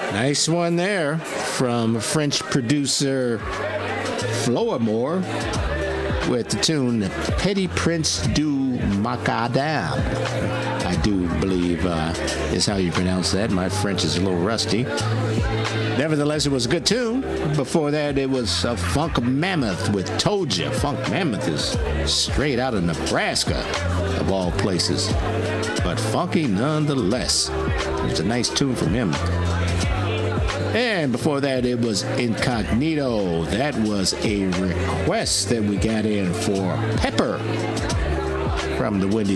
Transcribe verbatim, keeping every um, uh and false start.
Nice one there from French producer Floormore with the tune Petit Prince du Macadam. I do believe uh, is how you pronounce that. My French is a little rusty. Nevertheless, it was a good tune. Before that, it was a Funk Mammoth with Told Ya. Funk Mammoth is straight out of Nebraska, of all places. But funky nonetheless. It's a nice tune from him. And before that, it was Incognito. That was a request that we got in for Pepper from the Windy